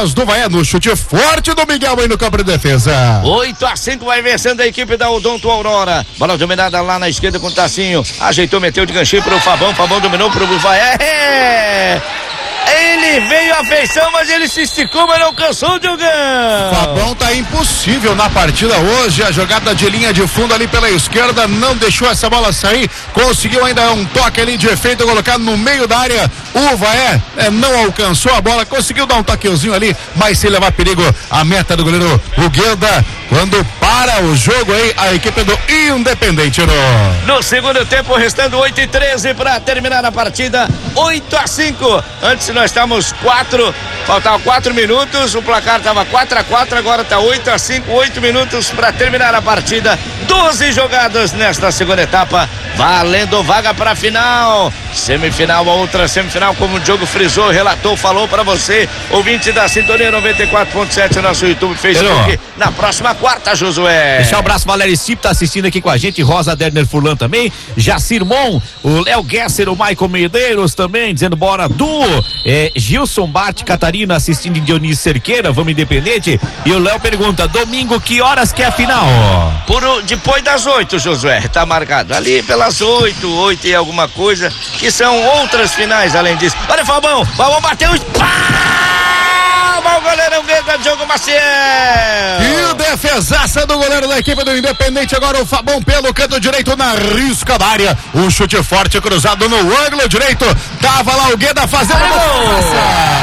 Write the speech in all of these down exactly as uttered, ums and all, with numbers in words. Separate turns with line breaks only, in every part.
jogadas do Vaé no chute forte do Miguel aí no campo de defesa.
oito a cinco vai vencendo a equipe da Odonto Aurora. Bola dominada lá na esquerda com o Tacinho. Ajeitou, meteu de ganchinho pro Fabão. Fabão dominou pro Vaé. Ele veio à feição, mas ele se esticou, mas não alcançou o Diogão.
Fabão tá impossível na partida hoje. A jogada de linha de fundo ali pela esquerda, não deixou essa bola sair. Conseguiu ainda um toque ali de efeito colocado no meio da área. O Vaé é, não alcançou a bola, conseguiu dar um toquezinho ali, mas sem levar perigo a meta do goleiro Gueda. Quando para o jogo aí, a equipe do Independente no...
no segundo tempo, restando oito e treze para terminar a partida. Oito a cinco. Antes nós estávamos quatro, faltavam quatro minutos, o placar estava quatro a quatro, agora está oito a cinco, oito minutos para terminar a partida. doze jogadas nesta segunda etapa, valendo vaga para a final. Semifinal, a outra semifinal, como o Diogo frisou, relatou, falou para você, ouvinte da Sintonia noventa e quatro ponto sete, nosso YouTube, Facebook, Hello. Na próxima quarta, Josué.
Deixar um abraço, Valério Cip tá assistindo aqui com a gente, Rosa Derner Furlan também, Jacir Mon, o Léo Gesser, o Maicon Medeiros também, dizendo bora Du, é, Gilson Bart, Catarina assistindo em Dionísio Cerqueira, vamos Independente, e o Léo pergunta, domingo, que horas que é a final?
Por, depois das oito, Josué, tá marcado ali pelas oito, oito e alguma coisa, que são outras finais além disso. Olha, Fabão, Fabão bateu, o goleirão Gueda, Diogo Maciel.
E defesaça do goleiro da equipe do Independente, agora o Fabão pelo canto direito na risca da área, um chute forte cruzado no ângulo direito, tava lá o Gueda fazendo uma defesa.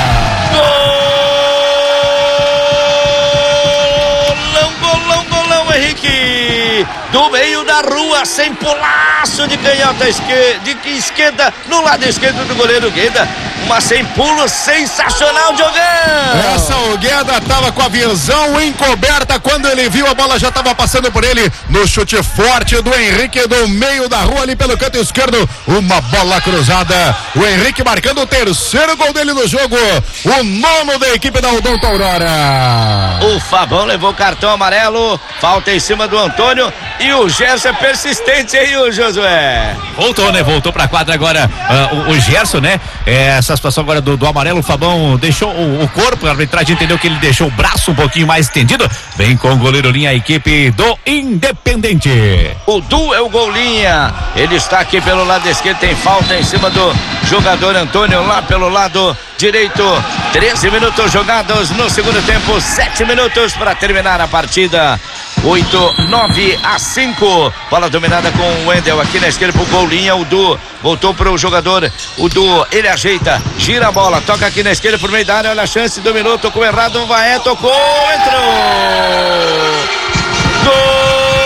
Golão, golão, golão, Henrique, do meio da rua, sem pulaço de canhota esquerda, de esquerda, no lado esquerdo do goleiro Gueda, uma sem pulo sensacional, Diogão.
Essa o Gueda tava com a visão encoberta, quando ele viu a bola já tava passando por ele, no chute forte do Henrique do meio da rua ali pelo canto esquerdo, uma bola cruzada, o Henrique marcando o terceiro gol dele no jogo, o nono da equipe da Odonto Aurora.
O Fabão levou cartão amarelo, falta em cima do Antônio, e o Gerson é persistente aí, o Josué.
Voltou, né? Voltou pra quadra agora uh, o, o Gerson, né? É, essa situação agora do, do amarelo, o Fabão deixou o, o corpo, a arbitragem entendeu que ele deixou o braço um pouquinho mais estendido, vem com o goleiro linha, a equipe do Independente.
O Du é o gol linha, ele está aqui pelo lado esquerdo, tem falta em cima do jogador Antônio, lá pelo lado direito. treze minutos jogados no segundo tempo, sete minutos para terminar a partida. oito, nove a cinco. Bola dominada com o Wendel aqui na esquerda pro gol linha. O Du voltou pro jogador. O Du, ele ajeita, gira a bola, toca aqui na esquerda por meio da área. Olha a chance, dominou, tocou errado. O Vaé tocou, entrou. Gol!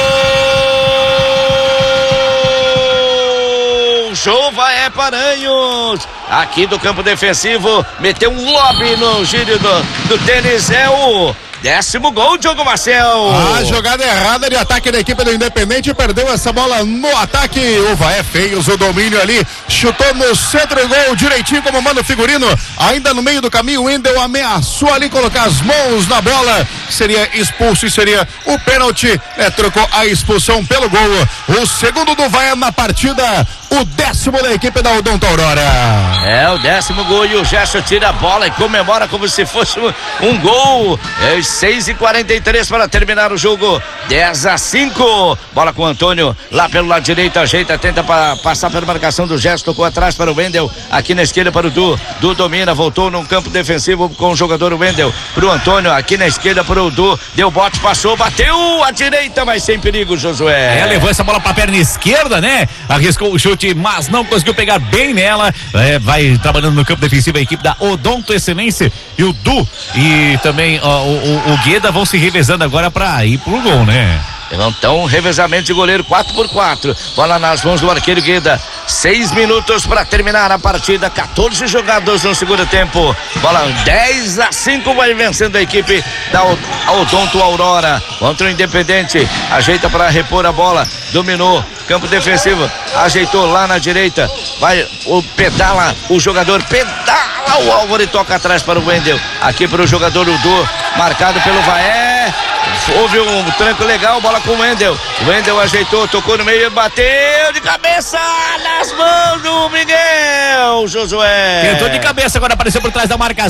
Show Vaé Paranhos, aqui do campo defensivo, meteu um lobby no giro do, do tênis, é o décimo gol, Diogo Marcel.
A jogada errada de ataque da equipe do Independente, perdeu essa bola no ataque, o Vaé fez o domínio ali, chutou no centro e gol direitinho como manda o figurino, ainda no meio do caminho, o Wendel ameaçou ali colocar as mãos na bola, seria expulso e seria o pênalti, é, trocou a expulsão pelo gol, o segundo do Vaé na partida, o décimo da equipe da Odonto Aurora.
É, o décimo gol, e o Gerson tira a bola e comemora como se fosse um, um gol. É seis e quarenta e três para terminar o jogo, dez a cinco. Bola com o Antônio lá pelo lado direito, ajeita, tenta para passar pela marcação do Gerson, tocou atrás para o Wendel, aqui na esquerda para o Du. Du domina, voltou no campo defensivo com o jogador Wendel, pro Antônio, aqui na esquerda para o Du, deu bote, passou, bateu à direita, mas sem perigo, Josué.
É, levou essa bola para a perna esquerda, né? Arriscou o chute, mas não conseguiu pegar bem nela. É, vai trabalhando no campo defensivo a equipe da Odonto Excelência, e o Du e também ó, o, o, o Gueda vão se revezando agora para ir pro gol, né?
Então, revezamento de goleiro quatro por quatro. Bola nas mãos do arqueiro Gueda. Seis minutos para terminar a partida. quatorze jogadores no segundo tempo. Bola dez a cinco, vai vencendo a equipe da Odonto Aurora contra o Independente. Ajeita para repor a bola. Dominou. Campo defensivo. Ajeitou lá na direita. Vai o pedala. O jogador pedala o Álvaro e toca atrás para o Wendel. Aqui para o jogador Udu. Marcado pelo Vaé. Houve um tranco legal, bola com o Wendel. O Wendel ajeitou, tocou no meio, bateu de cabeça nas mãos do Miguel Josué.
Tentou de cabeça, agora apareceu por trás da marcação.